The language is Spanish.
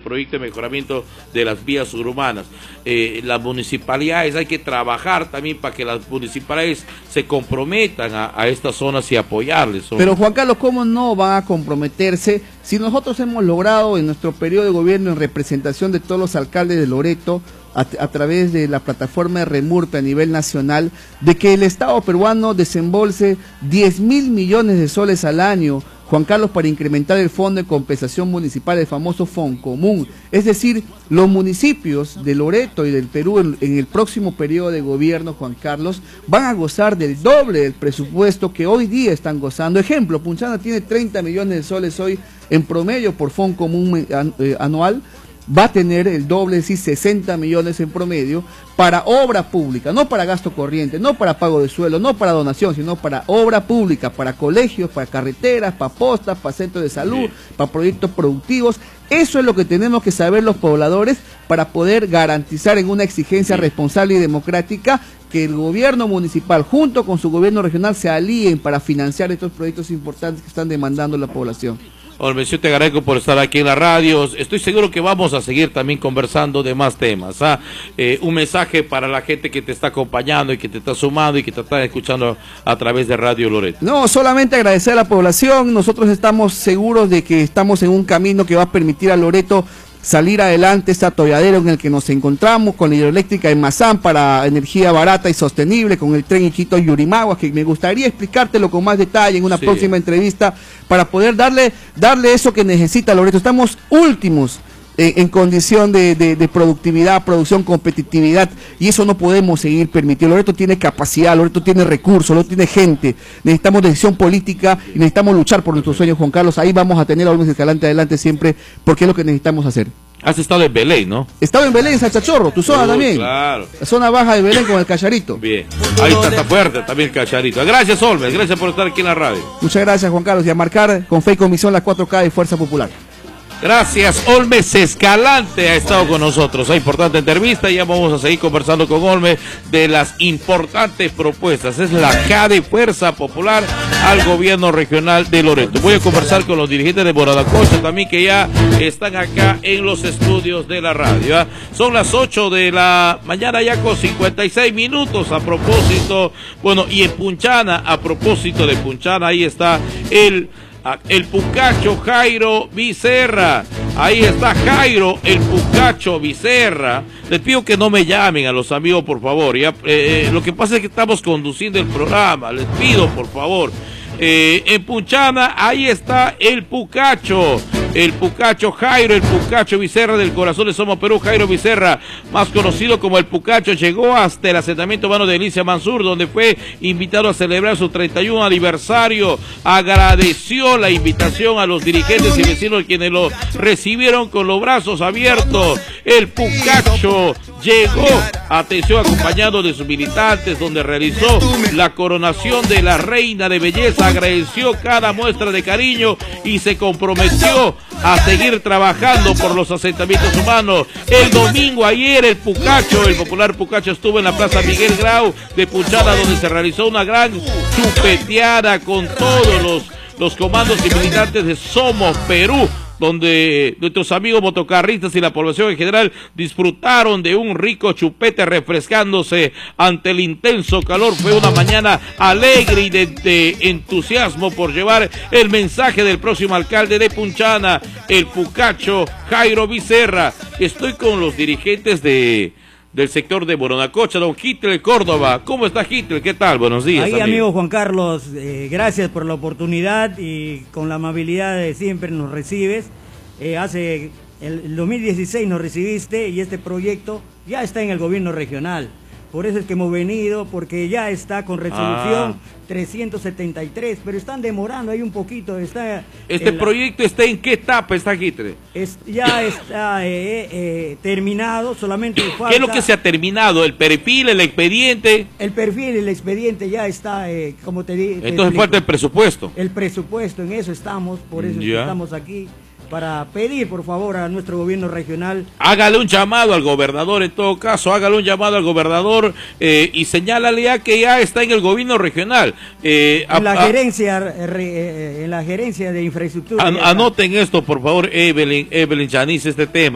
proyecto de mejoramiento de las vías urbanas. Las municipalidades hay que trabajar también para que las municipalidades se comprometan a estas zonas y apoyarles. Pero Juan Carlos, ¿cómo no van a comprometerse si nosotros hemos logrado en nuestro periodo de gobierno, en representación de todos los alcaldes de Loreto, a través de la plataforma de Remurpe a nivel nacional, de que el Estado peruano desembolse 10.000 millones de soles al año, Juan Carlos, para incrementar el fondo de compensación municipal, el famoso Foncomún? Es decir, los municipios de Loreto y del Perú en el próximo periodo de gobierno, Juan Carlos, van a gozar del doble del presupuesto que hoy día están gozando. Ejemplo, Punchana tiene 30 millones de soles hoy en promedio por Foncomún anual. Va a tener el doble, es decir, 60 millones en promedio para obra pública, no para gasto corriente, no para pago de suelo, no para donación, sino para obra pública, para colegios, para carreteras, para postas, para centros de salud, para proyectos productivos. Eso es lo que tenemos que saber los pobladores para poder garantizar en una exigencia responsable y democrática que el gobierno municipal junto con su gobierno regional se alíen para financiar estos proyectos importantes que están demandando la población. Olmes, yo te agradezco por estar aquí en la radio. Estoy seguro que vamos a seguir también conversando de más temas. Un mensaje para la gente que te está acompañando y que te está sumando y que te está escuchando a través de Radio Loreto. No, solamente agradecer a la población. Nosotros estamos seguros de que estamos en un camino que va a permitir a Loreto salir adelante, este atolladero en el que nos encontramos, con la hidroeléctrica en Mazán para energía barata y sostenible, con el tren Iquitos-Yurimaguas, que me gustaría explicártelo con más detalle en una próxima entrevista para poder darle eso que necesita Loreto. Estamos últimos en condición de productividad, producción, competitividad, y eso no podemos seguir permitiendo. Loreto tiene capacidad, Loreto tiene recursos, Loreto tiene gente, necesitamos decisión política y necesitamos luchar por nuestros sueños, Juan Carlos. Ahí vamos a tener a Olmes Escalante adelante siempre, porque es lo que necesitamos hacer. Has estado en Belén, ¿no? He estado en Belén, en Sachachorro, tu zona también. Claro. La zona baja de Belén con el Cacharito. Bien, ahí está fuerte también el Cacharito. Gracias, Olmes, gracias por estar aquí en la radio. Muchas gracias, Juan Carlos, y a marcar con fe y convicción la 4K de Fuerza Popular. Gracias, Olmes Escalante ha estado con nosotros. Hay importante entrevista, ya vamos a seguir conversando con Olmes de las importantes propuestas. Es la K de Fuerza Popular al gobierno regional de Loreto. Voy a conversar con los dirigentes de Boradacocha también, que ya están acá en los estudios de la radio. Son las 8 de la mañana ya con 56 minutos a propósito, bueno, y en Punchana, a propósito de Punchana, ahí está el Pucacho Jairo Becerra. Ahí está Jairo, el Pucacho Becerra. Les pido que no me llamen a los amigos, por favor. Lo que pasa es que estamos conduciendo el programa. Les pido, por favor. En Punchana, ahí está el Pucacho Jairo, el Pucacho Becerra del corazón de Somos Perú. Jairo Becerra, más conocido como el Pucacho, llegó hasta el asentamiento urbano de Alicia Mansur, donde fue invitado a celebrar su 31 aniversario. Agradeció la invitación a los dirigentes y vecinos, quienes lo recibieron con los brazos abiertos. El Pucacho llegó, atención, acompañado de sus militantes, donde realizó la coronación de la reina de belleza. Agradeció cada muestra de cariño y se comprometió a seguir trabajando por los asentamientos humanos. El domingo ayer el Pucacho, el popular Pucacho, estuvo en la Plaza Miguel Grau de Punchana, donde se realizó una gran chupeteada con todos los comandos y militantes de Somos Perú, donde nuestros amigos motocarristas y la población en general disfrutaron de un rico chupete refrescándose ante el intenso calor. Fue una mañana alegre y de entusiasmo por llevar el mensaje del próximo alcalde de Punchana, el Pucacho Jairo Becerra. Estoy con los dirigentes del sector de Boradacocha, don Hitler Córdoba. ¿Cómo está, Hitler? ¿Qué tal? Buenos días. Ahí, amigo Juan Carlos, gracias por la oportunidad y con la amabilidad de siempre nos recibes. Hace el 2016 nos recibiste y este proyecto ya está en el gobierno regional. Por eso es que hemos venido, porque ya está con resolución 373, pero están demorando ahí un poquito. ¿Este proyecto está en qué etapa, está, Hitler? Ya está terminado, solamente falta... ¿Qué es lo que se ha terminado? ¿El perfil, el expediente? El perfil, el expediente ya está, como te dije. Entonces falta el presupuesto. El presupuesto, en eso estamos, por eso es que estamos aquí, para pedir, por favor, a nuestro gobierno regional. Hágale un llamado al gobernador, en todo caso, hágale un llamado al gobernador y señálale ya que ya está en el gobierno regional. En la gerencia de infraestructura. Anoten esto, por favor, Evelyn Janice, este tema.